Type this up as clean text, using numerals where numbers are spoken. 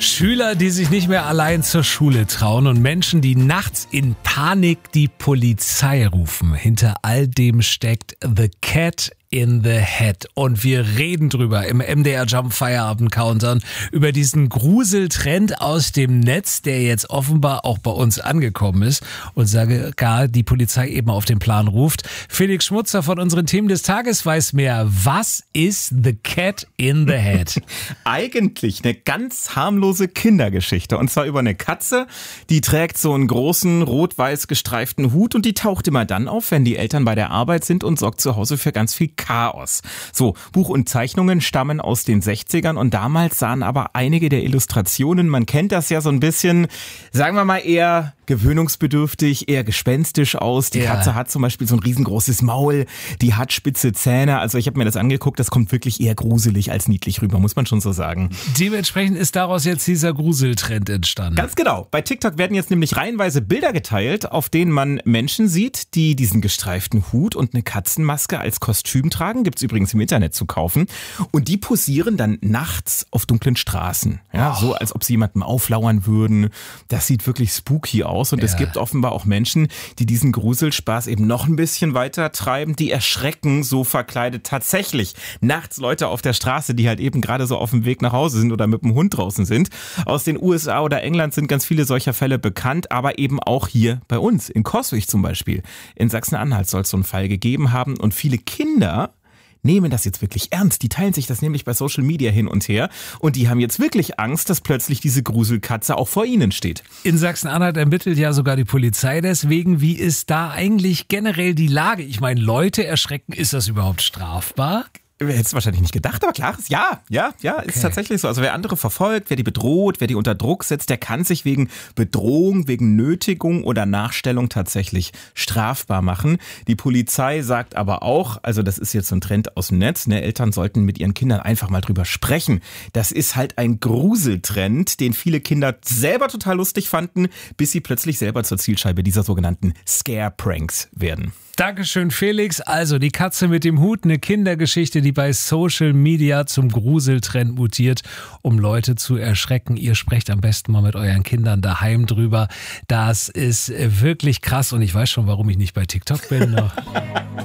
Schüler, die sich nicht mehr allein zur Schule trauen und Menschen, die nachts in Panik die Polizei rufen. Hinter all dem steckt The Cat in the Head. Und wir reden drüber im MDR Jump Feierabend Countdown über diesen Gruseltrend aus dem Netz, der jetzt offenbar auch bei uns angekommen ist und sogar die Polizei eben auf den Plan ruft. Felix Schmutzer von unseren Themen des Tages weiß mehr. Was ist The Cat in the Head? Eigentlich eine ganz harmlose Kindergeschichte. Und zwar über eine Katze, die trägt so einen großen rot-weiß gestreiften Hut und die taucht immer dann auf, wenn die Eltern bei der Arbeit sind und sorgt zu Hause für ganz viel Chaos. So, Buch und Zeichnungen stammen aus den 60ern und damals sahen aber einige der Illustrationen, man kennt das ja so ein bisschen, sagen wir mal eher gewöhnungsbedürftig, eher gespenstisch aus. Die Katze hat zum Beispiel so ein riesengroßes Maul, die hat spitze Zähne. Also ich habe mir das angeguckt, das kommt wirklich eher gruselig als niedlich rüber, muss man schon so sagen. Dementsprechend ist daraus jetzt dieser Gruseltrend entstanden. Ganz genau. Bei TikTok werden jetzt nämlich reihenweise Bilder geteilt, auf denen man Menschen sieht, die diesen gestreiften Hut und eine Katzenmaske als Kostüm tragen. Gibt's übrigens im Internet zu kaufen. Und die posieren dann nachts auf dunklen Straßen. Ja, so als ob sie jemandem auflauern würden. Das sieht wirklich spooky aus. Und es gibt offenbar auch Menschen, die diesen Gruselspaß eben noch ein bisschen weiter treiben. Die erschrecken so verkleidet tatsächlich nachts Leute auf der Straße, die halt eben gerade so auf dem Weg nach Hause sind oder mit dem Hund draußen sind. Aus den USA oder England sind ganz viele solcher Fälle bekannt, aber eben auch hier bei uns, in Coswig zum Beispiel. In Sachsen-Anhalt soll es so einen Fall gegeben haben und viele Kinder nehmen das jetzt wirklich ernst. Die teilen sich das nämlich bei Social Media hin und her und die haben jetzt wirklich Angst, dass plötzlich diese Gruselkatze auch vor ihnen steht. In Sachsen-Anhalt ermittelt ja sogar die Polizei deswegen. Wie ist da eigentlich generell die Lage? Ich meine, Leute erschrecken, ist das überhaupt strafbar? Hättest du wahrscheinlich nicht gedacht, aber klar, ja, ist tatsächlich so. Also wer andere verfolgt, wer die bedroht, wer die unter Druck setzt, der kann sich wegen Bedrohung, wegen Nötigung oder Nachstellung tatsächlich strafbar machen. Die Polizei sagt aber auch, also das ist jetzt so ein Trend aus dem Netz, ne, Eltern sollten mit ihren Kindern einfach mal drüber sprechen. Das ist halt ein Gruseltrend, den viele Kinder selber total lustig fanden, bis sie plötzlich selber zur Zielscheibe dieser sogenannten Scare-Pranks werden. Dankeschön, Felix. Also die Katze mit dem Hut, eine Kindergeschichte, die bei Social Media zum Gruseltrend mutiert, um Leute zu erschrecken. Ihr sprecht am besten mal mit euren Kindern daheim drüber. Das ist wirklich krass und ich weiß schon, warum ich nicht bei TikTok bin.